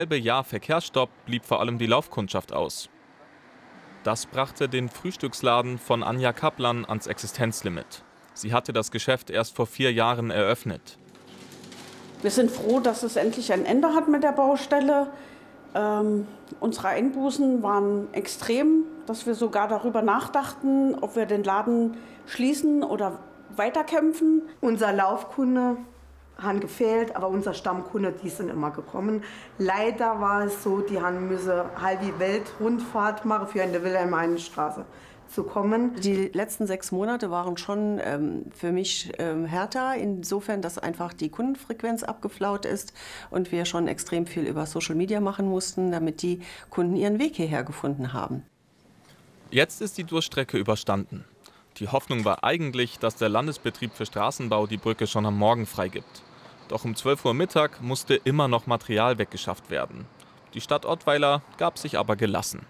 Halbe Jahr Verkehrsstopp blieb vor allem die Laufkundschaft aus. Das brachte den Frühstücksladen von Anja Kaplan ans Existenzlimit. Sie hatte das Geschäft erst vor 4 Jahren eröffnet. Wir sind froh, dass es endlich ein Ende hat mit der Baustelle. Unsere Einbußen waren extrem, dass wir sogar darüber nachdachten, ob wir den Laden schließen oder weiterkämpfen. Unser Laufkunde hat gefehlt, aber unser Stammkunde, die sind immer gekommen. Leider war es so, die haben müssen halbe Weltrundfahrt machen für in der Wilhelm-Einen-Straße zu kommen. Die letzten 6 Monate waren schon für mich härter, insofern, dass einfach die Kundenfrequenz abgeflaut ist und wir schon extrem viel über Social Media machen mussten, damit die Kunden ihren Weg hierher gefunden haben. Jetzt ist die Durststrecke überstanden. Die Hoffnung war eigentlich, dass der Landesbetrieb für Straßenbau die Brücke schon am Morgen freigibt. Doch um 12 Uhr Mittag musste immer noch Material weggeschafft werden. Die Stadt Ottweiler gab sich aber gelassen.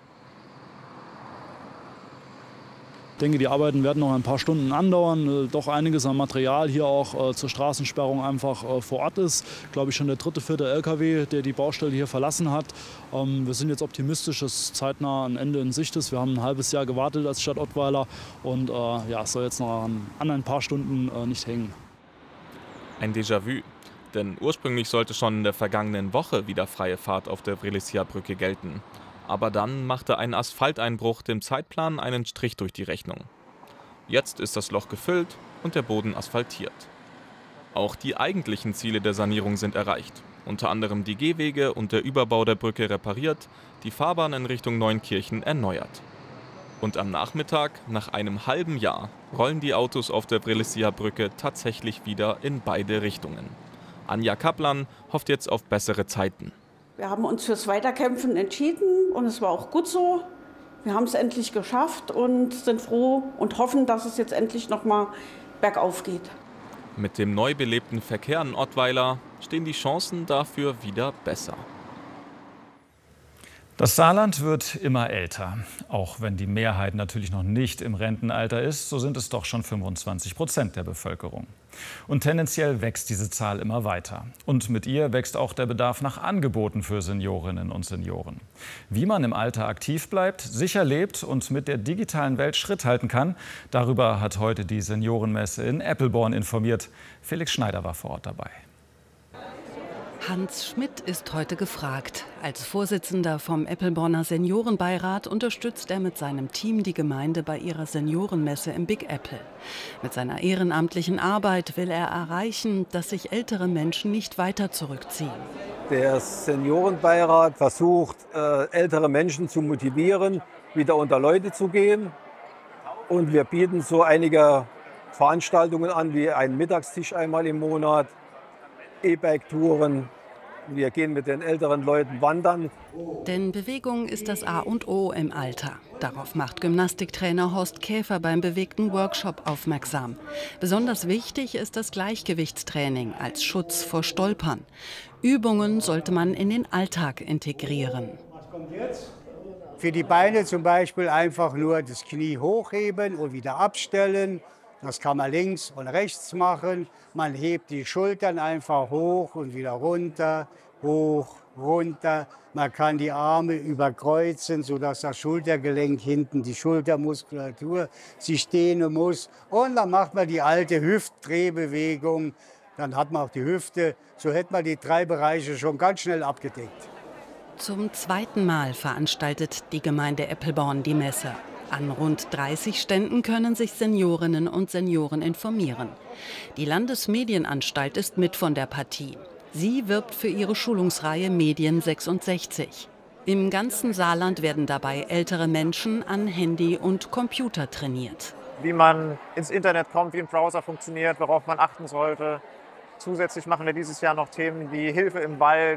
Ich denke, die Arbeiten werden noch ein paar Stunden andauern. Doch einiges an Material hier auch zur Straßensperrung einfach vor Ort ist. Glaube ich schon der 3., 4. LKW, der die Baustelle hier verlassen hat. Wir sind jetzt optimistisch, dass zeitnah ein Ende in Sicht ist. Wir haben ein halbes Jahr gewartet als Stadt Ottweiler und ja, es soll jetzt noch an ein paar Stunden nicht hängen. Ein Déjà-vu. Denn ursprünglich sollte schon in der vergangenen Woche wieder freie Fahrt auf der Vrielicea-Brücke gelten. Aber dann machte ein Asphalteinbruch dem Zeitplan einen Strich durch die Rechnung. Jetzt ist das Loch gefüllt und der Boden asphaltiert. Auch die eigentlichen Ziele der Sanierung sind erreicht. Unter anderem die Gehwege und der Überbau der Brücke repariert, die Fahrbahn in Richtung Neunkirchen erneuert. Und am Nachmittag, nach einem halben Jahr, rollen die Autos auf der Vrielicea-Brücke tatsächlich wieder in beide Richtungen. Anja Kaplan hofft jetzt auf bessere Zeiten. Wir haben uns fürs Weiterkämpfen entschieden und es war auch gut so. Wir haben es endlich geschafft und sind froh und hoffen, dass es jetzt endlich noch mal bergauf geht. Mit dem neu belebten Verkehr in Ottweiler stehen die Chancen dafür wieder besser. Das Saarland wird immer älter. Auch wenn die Mehrheit natürlich noch nicht im Rentenalter ist, so sind es doch schon 25% der Bevölkerung. Und tendenziell wächst diese Zahl immer weiter. Und mit ihr wächst auch der Bedarf nach Angeboten für Seniorinnen und Senioren. Wie man im Alter aktiv bleibt, sicher lebt und mit der digitalen Welt Schritt halten kann, darüber hat heute die Seniorenmesse in Eppelborn informiert. Felix Schneider war vor Ort dabei. Hans Schmidt ist heute gefragt. Als Vorsitzender vom Eppelborner Seniorenbeirat unterstützt er mit seinem Team die Gemeinde bei ihrer Seniorenmesse im Big Apple. Mit seiner ehrenamtlichen Arbeit will er erreichen, dass sich ältere Menschen nicht weiter zurückziehen. Der Seniorenbeirat versucht, ältere Menschen zu motivieren, wieder unter Leute zu gehen. Und wir bieten so einige Veranstaltungen an, wie einen Mittagstisch einmal im Monat, E-Bike-Touren. Wir gehen mit den älteren Leuten wandern. Denn Bewegung ist das A und O im Alter. Darauf macht Gymnastiktrainer Horst Käfer beim bewegten Workshop aufmerksam. Besonders wichtig ist das Gleichgewichtstraining als Schutz vor Stolpern. Übungen sollte man in den Alltag integrieren. Für die Beine zum Beispiel einfach nur das Knie hochheben und wieder abstellen. Das kann man links und rechts machen. Man hebt die Schultern einfach hoch und wieder runter, hoch, runter. Man kann die Arme überkreuzen, sodass das Schultergelenk hinten, die Schultermuskulatur sich dehnen muss. Und dann macht man die alte Hüftdrehbewegung. Dann hat man auch die Hüfte. So hätte man die 3 Bereiche schon ganz schnell abgedeckt. Zum 2. Mal veranstaltet die Gemeinde Eppelborn die Messe. An rund 30 Ständen können sich Seniorinnen und Senioren informieren. Die Landesmedienanstalt ist mit von der Partie. Sie wirbt für ihre Schulungsreihe Medien 66. Im ganzen Saarland werden dabei ältere Menschen an Handy und Computer trainiert. Wie man ins Internet kommt, wie ein Browser funktioniert, worauf man achten sollte. Zusätzlich machen wir dieses Jahr noch Themen wie Hilfe im Wald,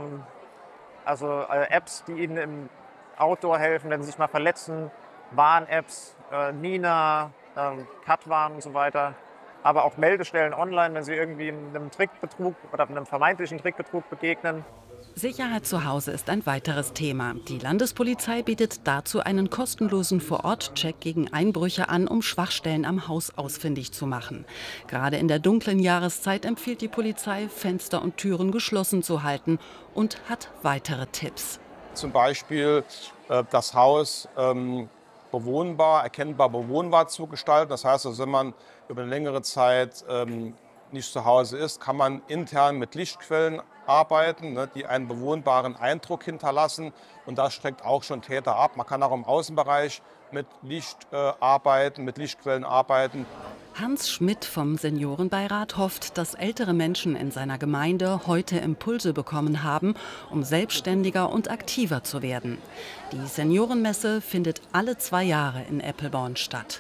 also Apps, die Ihnen im Outdoor helfen, wenn Sie sich mal verletzen. Warn-Apps, Nina, Katwarn und so weiter. Aber auch Meldestellen online, wenn Sie irgendwie einem Trickbetrug oder einem vermeintlichen Trickbetrug begegnen. Sicherheit zu Hause ist ein weiteres Thema. Die Landespolizei bietet dazu einen kostenlosen Vor-Ort-Check gegen Einbrüche an, um Schwachstellen am Haus ausfindig zu machen. Gerade in der dunklen Jahreszeit empfiehlt die Polizei, Fenster und Türen geschlossen zu halten und hat weitere Tipps. Zum Beispiel das Haus erkennbar bewohnbar zu gestalten. Das heißt, also, wenn man über eine längere Zeit nicht zu Hause ist, kann man intern mit Lichtquellen arbeiten, ne, die einen bewohnbaren Eindruck hinterlassen. Und das schreckt auch schon Täter ab. Man kann auch im Außenbereich mit Licht arbeiten, mit Lichtquellen arbeiten. Hans Schmidt vom Seniorenbeirat hofft, dass ältere Menschen in seiner Gemeinde heute Impulse bekommen haben, um selbstständiger und aktiver zu werden. Die Seniorenmesse findet alle 2 Jahre in Eppelborn statt.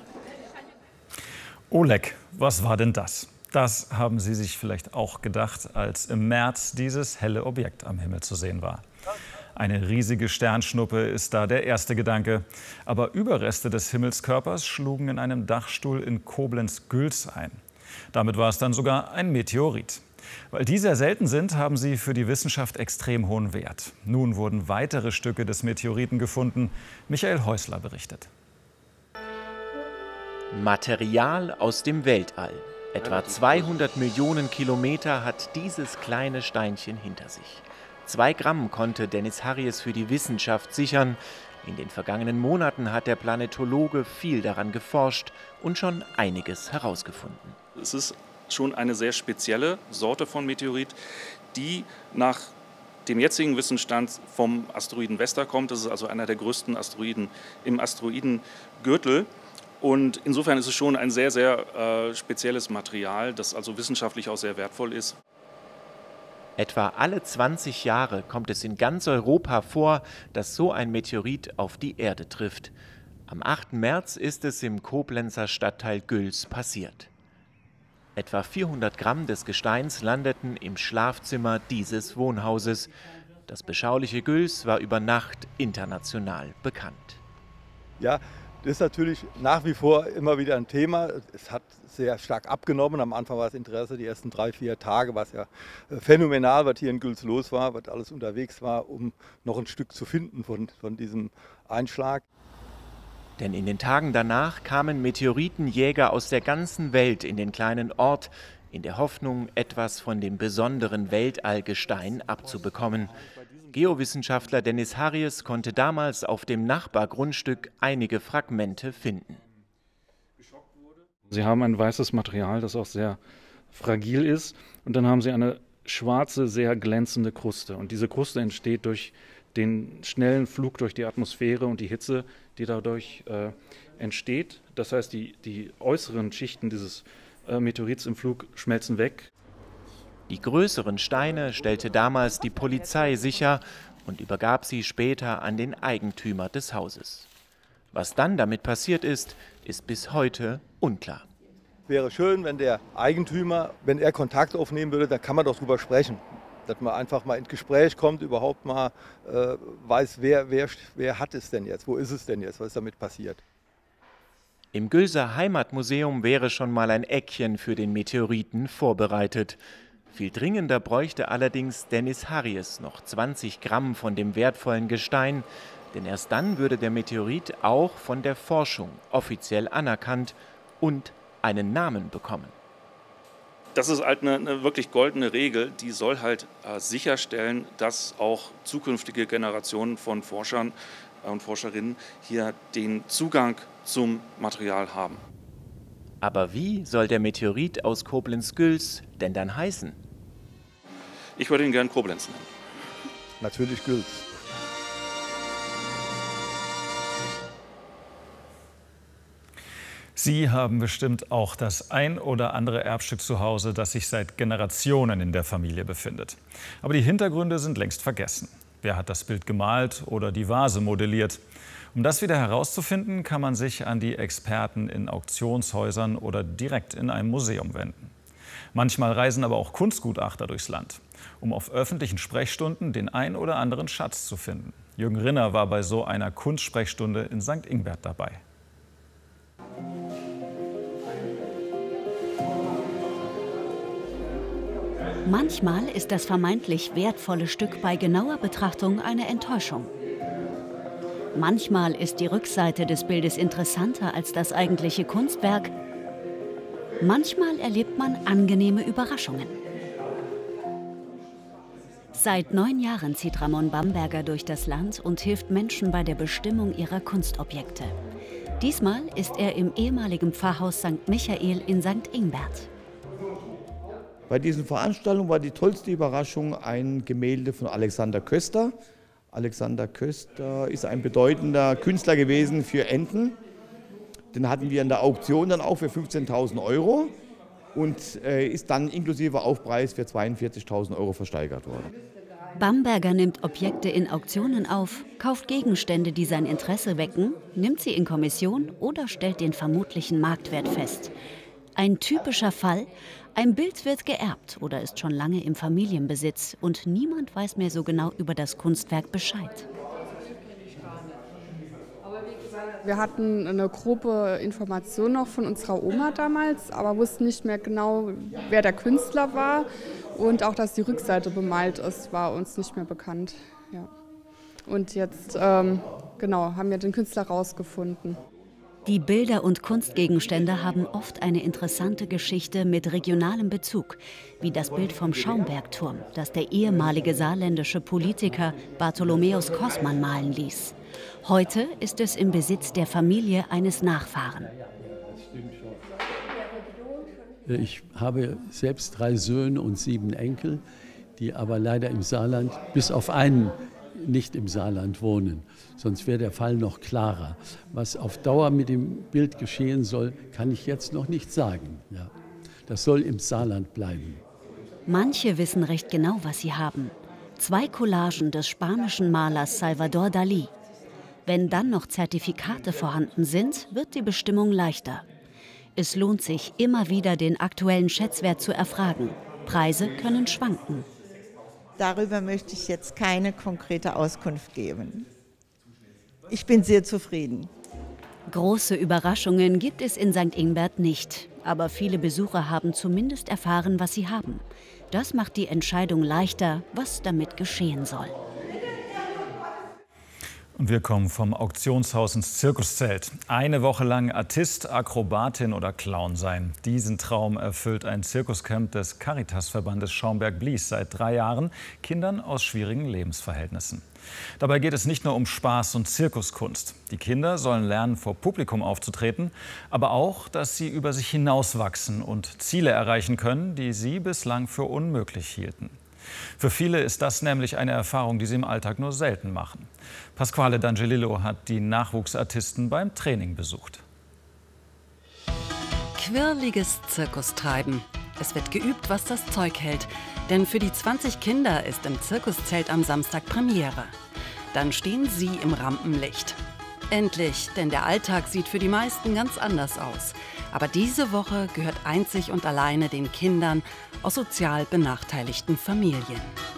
Oleg, was war denn das? Das haben Sie sich vielleicht auch gedacht, als im März dieses helle Objekt am Himmel zu sehen war. Eine riesige Sternschnuppe ist da der erste Gedanke. Aber Überreste des Himmelskörpers schlugen in einem Dachstuhl in Koblenz-Güls ein. Damit war es dann sogar ein Meteorit. Weil die sehr selten sind, haben sie für die Wissenschaft extrem hohen Wert. Nun wurden weitere Stücke des Meteoriten gefunden. Michael Häusler berichtet. Material aus dem Weltall. Etwa 200 Millionen Kilometer hat dieses kleine Steinchen hinter sich. 2 Gramm konnte Dennis Harries für die Wissenschaft sichern. In den vergangenen Monaten hat der Planetologe viel daran geforscht und schon einiges herausgefunden. Es ist schon eine sehr spezielle Sorte von Meteorit, die nach dem jetzigen Wissensstand vom Asteroiden Vesta kommt. Das ist also einer der größten Asteroiden im Asteroidengürtel. Und insofern ist es schon ein sehr, sehr spezielles Material, das also wissenschaftlich auch sehr wertvoll ist. Etwa alle 20 Jahre kommt es in ganz Europa vor, dass so ein Meteorit auf die Erde trifft. Am 8. März ist es im Koblenzer Stadtteil Güls passiert. Etwa 400 Gramm des Gesteins landeten im Schlafzimmer dieses Wohnhauses. Das beschauliche Güls war über Nacht international bekannt. Ja, das ist natürlich nach wie vor immer wieder ein Thema. Es hat sehr stark abgenommen. Am Anfang war das Interesse, die ersten 3-4 Tage, was ja phänomenal, was hier in Güls los war, was alles unterwegs war, um noch ein Stück zu finden von diesem Einschlag. Denn in den Tagen danach kamen Meteoritenjäger aus der ganzen Welt in den kleinen Ort, in der Hoffnung, etwas von dem besonderen Weltallgestein abzubekommen. Geowissenschaftler Dennis Harries konnte damals auf dem Nachbargrundstück einige Fragmente finden. Sie haben ein weißes Material, das auch sehr fragil ist. Und dann haben Sie eine schwarze, sehr glänzende Kruste. Und diese Kruste entsteht durch den schnellen Flug durch die Atmosphäre und die Hitze, die dadurch entsteht. Das heißt, die äußeren Schichten dieses Meteorits im Flug schmelzen weg. Die größeren Steine stellte damals die Polizei sicher und übergab sie später an den Eigentümer des Hauses. Was dann damit passiert ist, ist bis heute unklar. Wäre schön, wenn der Eigentümer, wenn er Kontakt aufnehmen würde, dann kann man doch drüber sprechen. Dass man einfach mal ins Gespräch kommt, überhaupt mal weiß, wer hat es denn jetzt, wo ist es denn jetzt, was ist damit passiert. Im Gülser Heimatmuseum wäre schon mal ein Eckchen für den Meteoriten vorbereitet. Viel dringender bräuchte allerdings Dennis Harries noch 20 Gramm von dem wertvollen Gestein, denn erst dann würde der Meteorit auch von der Forschung offiziell anerkannt und einen Namen bekommen. Das ist halt eine wirklich goldene Regel, die soll halt sicherstellen, dass auch zukünftige Generationen von Forschern und Forscherinnen hier den Zugang zum Material haben. Aber wie soll der Meteorit aus Koblenz-Güls denn dann heißen? Ich würde ihn gern Koblenz nennen. Natürlich Güls. Sie haben bestimmt auch das ein oder andere Erbstück zu Hause, das sich seit Generationen in der Familie befindet. Aber die Hintergründe sind längst vergessen. Wer hat das Bild gemalt oder die Vase modelliert? Um das wieder herauszufinden, kann man sich an die Experten in Auktionshäusern oder direkt in einem Museum wenden. Manchmal reisen aber auch Kunstgutachter durchs Land, um auf öffentlichen Sprechstunden den ein oder anderen Schatz zu finden. Jürgen Rinner war bei so einer Kunstsprechstunde in St. Ingbert dabei. Manchmal ist das vermeintlich wertvolle Stück bei genauer Betrachtung eine Enttäuschung. Manchmal ist die Rückseite des Bildes interessanter als das eigentliche Kunstwerk. Manchmal erlebt man angenehme Überraschungen. Seit 9 Jahren zieht Ramon Bamberger durch das Land und hilft Menschen bei der Bestimmung ihrer Kunstobjekte. Diesmal ist er im ehemaligen Pfarrhaus St. Michael in St. Ingbert. Bei diesen Veranstaltungen war die tollste Überraschung ein Gemälde von Alexander Köster. Alexander Köster ist ein bedeutender Künstler gewesen für Enten. Den hatten wir in der Auktion dann auch für 15.000 € und ist dann inklusive Aufpreis für 42.000 € versteigert worden. Bamberger nimmt Objekte in Auktionen auf, kauft Gegenstände, die sein Interesse wecken, nimmt sie in Kommission oder stellt den vermutlichen Marktwert fest. Ein typischer Fall: Ein Bild wird geerbt oder ist schon lange im Familienbesitz und niemand weiß mehr so genau über das Kunstwerk Bescheid. Wir hatten eine grobe Information noch von unserer Oma damals, aber wussten nicht mehr genau, wer der Künstler war. Und auch, dass die Rückseite bemalt ist, war uns nicht mehr bekannt. Ja. Und jetzt haben wir den Künstler rausgefunden. Die Bilder und Kunstgegenstände haben oft eine interessante Geschichte mit regionalem Bezug, wie das Bild vom Schaumbergturm, das der ehemalige saarländische Politiker Bartholomäus Kossmann malen ließ. Heute ist es im Besitz der Familie eines Nachfahren. Ich habe selbst 3 Söhne und 7 Enkel, die aber leider im Saarland, bis auf einen, nicht im Saarland wohnen. Sonst wäre der Fall noch klarer. Was auf Dauer mit dem Bild geschehen soll, kann ich jetzt noch nicht sagen. Ja. Das soll im Saarland bleiben. Manche wissen recht genau, was sie haben. 2 Collagen des spanischen Malers Salvador Dalí. Wenn dann noch Zertifikate vorhanden sind, wird die Bestimmung leichter. Es lohnt sich, immer wieder den aktuellen Schätzwert zu erfragen. Preise können schwanken. Darüber möchte ich jetzt keine konkrete Auskunft geben. Ich bin sehr zufrieden. Große Überraschungen gibt es in St. Ingbert nicht. Aber viele Besucher haben zumindest erfahren, was sie haben. Das macht die Entscheidung leichter, was damit geschehen soll. Und wir kommen vom Auktionshaus ins Zirkuszelt. Eine Woche lang Artist, Akrobatin oder Clown sein. Diesen Traum erfüllt ein Zirkuscamp des Caritasverbandes Schaumberg-Blies seit 3 Jahren Kindern aus schwierigen Lebensverhältnissen. Dabei geht es nicht nur um Spaß und Zirkuskunst. Die Kinder sollen lernen, vor Publikum aufzutreten, aber auch, dass sie über sich hinauswachsen und Ziele erreichen können, die sie bislang für unmöglich hielten. Für viele ist das nämlich eine Erfahrung, die sie im Alltag nur selten machen. Pasquale D'Angelillo hat die Nachwuchsartisten beim Training besucht. Quirliges Zirkustreiben. Es wird geübt, was das Zeug hält. Denn für die 20 Kinder ist im Zirkuszelt am Samstag Premiere. Dann stehen sie im Rampenlicht. Endlich, denn der Alltag sieht für die meisten ganz anders aus. Aber diese Woche gehört einzig und alleine den Kindern aus sozial benachteiligten Familien.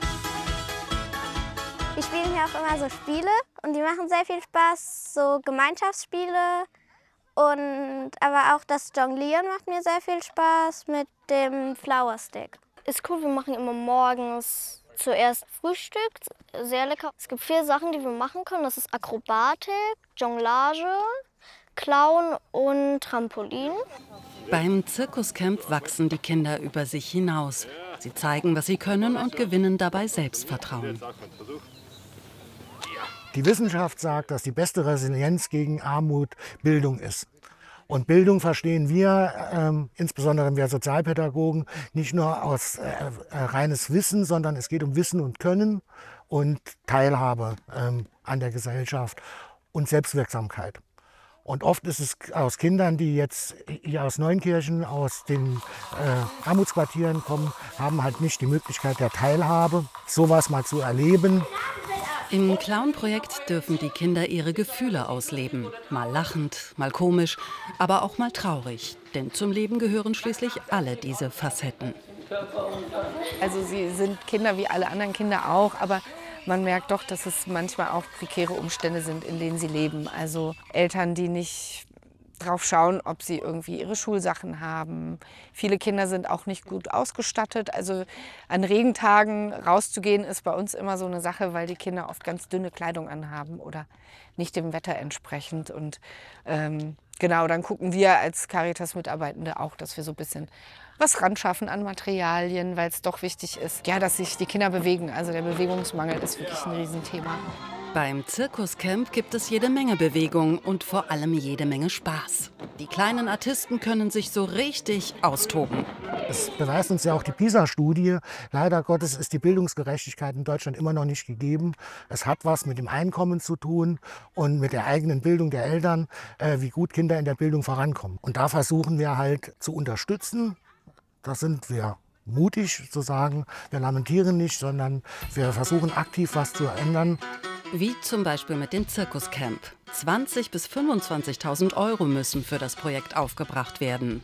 Wir spielen hier auch immer so Spiele und die machen sehr viel Spaß, so Gemeinschaftsspiele. Aber auch das Jonglieren macht mir sehr viel Spaß mit dem Flower Stick. Ist cool, wir machen immer morgens zuerst Frühstück, sehr lecker. Es gibt 4 Sachen, die wir machen können. Das ist Akrobatik, Jonglage, Clown und Trampolin. Beim Zirkuscamp wachsen die Kinder über sich hinaus. Sie zeigen, was sie können und gewinnen dabei Selbstvertrauen. Die Wissenschaft sagt, dass die beste Resilienz gegen Armut Bildung ist. Und Bildung verstehen wir, insbesondere wir Sozialpädagogen, nicht nur aus reines Wissen, sondern es geht um Wissen und Können und Teilhabe an der Gesellschaft und Selbstwirksamkeit. Und oft ist es aus Kindern, die jetzt hier aus Neunkirchen, aus den Armutsquartieren kommen, haben halt nicht die Möglichkeit der Teilhabe, sowas mal zu erleben. Im Clown-Projekt dürfen die Kinder ihre Gefühle ausleben. Mal lachend, mal komisch, aber auch mal traurig. Denn zum Leben gehören schließlich alle diese Facetten. Also sie sind Kinder wie alle anderen Kinder auch, aber man merkt doch, dass es manchmal auch prekäre Umstände sind, in denen sie leben. Also Eltern, die nicht drauf schauen, ob sie irgendwie ihre Schulsachen haben. Viele Kinder sind auch nicht gut ausgestattet. Also an Regentagen rauszugehen ist bei uns immer so eine Sache, weil die Kinder oft ganz dünne Kleidung anhaben oder nicht dem Wetter entsprechend. Und genau, dann gucken wir als Caritas-Mitarbeitende auch, dass wir so ein bisschen was ran schaffen an Materialien, weil es doch wichtig ist, ja, dass sich die Kinder bewegen. Also der Bewegungsmangel ist wirklich ein Riesenthema. Beim Zirkuscamp gibt es jede Menge Bewegung und vor allem jede Menge Spaß. Die kleinen Artisten können sich so richtig austoben. Es beweist uns ja auch die PISA-Studie. Leider Gottes ist die Bildungsgerechtigkeit in Deutschland immer noch nicht gegeben. Es hat was mit dem Einkommen zu tun und mit der eigenen Bildung der Eltern, wie gut Kinder in der Bildung vorankommen. Und da versuchen wir halt zu unterstützen. Da sind wir mutig zu sagen, wir lamentieren nicht, sondern wir versuchen aktiv was zu ändern. Wie zum Beispiel mit dem Zirkuscamp. 20.000 bis 25.000 € müssen für das Projekt aufgebracht werden.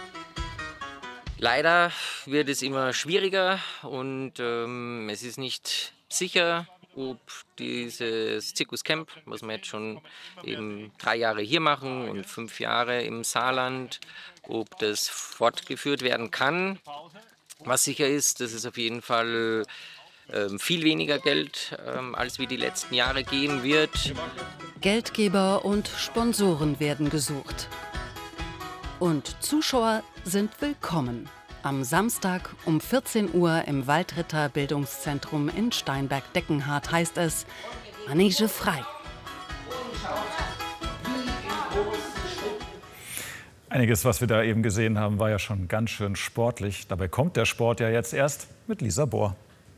Leider wird es immer schwieriger und es ist nicht sicher, ob dieses Zirkuscamp, was wir jetzt schon eben 3 Jahre hier machen und 5 Jahre im Saarland, ob das fortgeführt werden kann. Was sicher ist, dass es auf jeden Fall viel weniger Geld als wie die letzten Jahre geben wird. Geldgeber und Sponsoren werden gesucht. Und Zuschauer sind willkommen. Am Samstag um 14 Uhr im Waldritter Bildungszentrum in Steinberg-Deckenhardt heißt es Manege frei. Einiges, was wir da eben gesehen haben, war ja schon ganz schön sportlich. Dabei kommt der Sport ja jetzt erst mit Lisa Bohr.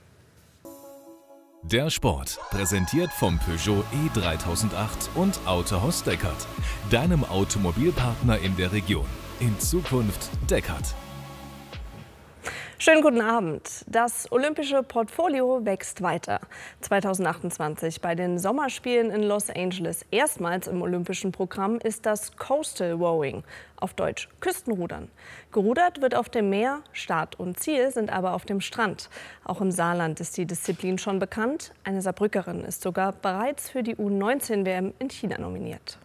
Der Sport, präsentiert vom Peugeot E3008 und Autohaus Deckert, deinem Automobilpartner in der Region. In Zukunft Deckert. Schönen guten Abend. Das olympische Portfolio wächst weiter. 2028 bei den Sommerspielen in Los Angeles erstmals im olympischen Programm ist das Coastal Rowing, auf Deutsch Küstenrudern. Gerudert wird auf dem Meer, Start und Ziel sind aber auf dem Strand. Auch im Saarland ist die Disziplin schon bekannt. Eine Saarbrückerin ist sogar bereits für die U19-WM in China nominiert.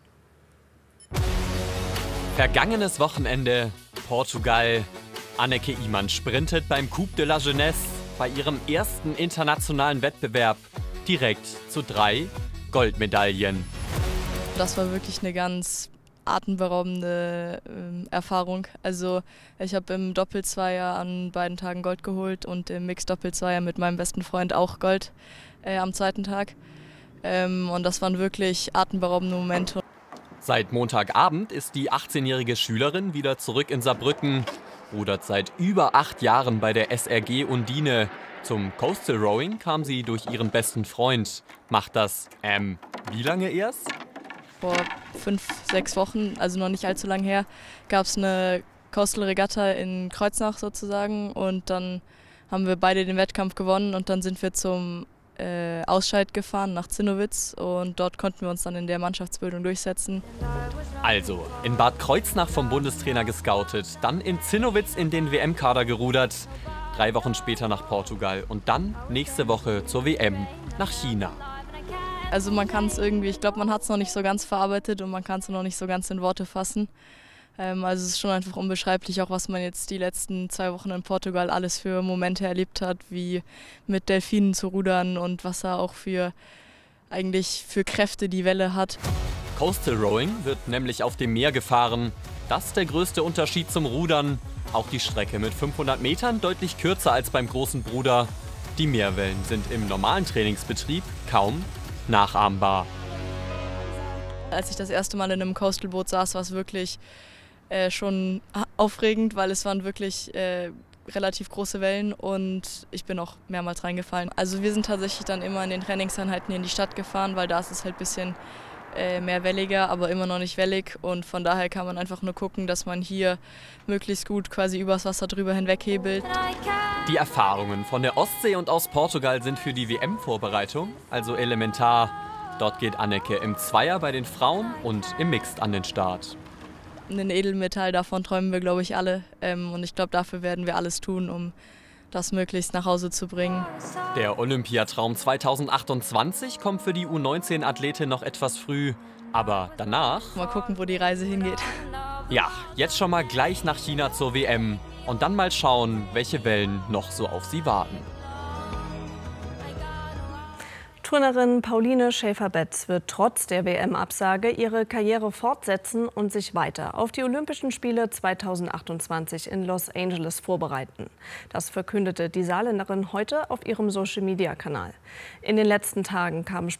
Vergangenes Wochenende, Portugal. Anneke Ihmann sprintet beim Coupe de la Jeunesse bei ihrem ersten internationalen Wettbewerb direkt zu 3 Goldmedaillen. Das war wirklich eine ganz atemberaubende Erfahrung. Also ich habe im Doppelzweier an beiden Tagen Gold geholt und im Mixed-Doppelzweier mit meinem besten Freund auch Gold am zweiten Tag. Und das waren wirklich atemberaubende Momente. Seit Montagabend ist die 18-jährige Schülerin wieder zurück in Saarbrücken. Rudert seit über 8 Jahren bei der SRG Undine. Zum Coastal Rowing kam sie durch ihren besten Freund. Macht das, wie lange erst? Vor 5, 6 Wochen, also noch nicht allzu lang her, gab es eine Coastal Regatta in Kreuznach sozusagen. Und dann haben wir beide den Wettkampf gewonnen und dann sind wir zum Ausscheid gefahren nach Zinnowitz und dort konnten wir uns dann in der Mannschaftsbildung durchsetzen. Also, in Bad Kreuznach vom Bundestrainer gescoutet, dann in Zinnowitz in den WM-Kader gerudert, 3 Wochen später nach Portugal und dann nächste Woche zur WM nach China. Also man kann es irgendwie, ich glaube, man hat es noch nicht so ganz verarbeitet und man kann es noch nicht so ganz in Worte fassen. Also es ist schon einfach unbeschreiblich, auch was man jetzt die letzten 2 Wochen in Portugal alles für Momente erlebt hat, wie mit Delfinen zu rudern und was er auch eigentlich für Kräfte die Welle hat. Coastal Rowing wird nämlich auf dem Meer gefahren. Das ist der größte Unterschied zum Rudern. Auch die Strecke mit 500 Metern deutlich kürzer als beim großen Bruder. Die Meerwellen sind im normalen Trainingsbetrieb kaum nachahmbar. Als ich das erste Mal in einem Coastalboot saß, war es wirklich schon aufregend, weil es waren wirklich relativ große Wellen und ich bin auch mehrmals reingefallen. Also wir sind tatsächlich dann immer in den Trainingseinheiten in die Stadt gefahren, weil da ist es halt ein bisschen mehr welliger, aber immer noch nicht wellig und von daher kann man einfach nur gucken, dass man hier möglichst gut quasi übers Wasser drüber hinweghebelt. Die Erfahrungen von der Ostsee und aus Portugal sind für die WM-Vorbereitung also elementar. Dort geht Anneke im Zweier bei den Frauen und im Mixed an den Start. Ein Edelmetall, davon träumen wir, glaube ich, alle. Und ich glaube, dafür werden wir alles tun, um das möglichst nach Hause zu bringen. Der Olympiatraum 2028 kommt für die U19-Athletin noch etwas früh. Aber danach... Mal gucken, wo die Reise hingeht. Ja, jetzt schon mal gleich nach China zur WM. Und dann mal schauen, welche Wellen noch so auf sie warten. Turnerin Pauline Schäfer-Betz wird trotz der WM-Absage ihre Karriere fortsetzen und sich weiter auf die Olympischen Spiele 2028 in Los Angeles vorbereiten. Das verkündete die Saarländerin heute auf ihrem Social-Media-Kanal. In den letzten Tagen kamen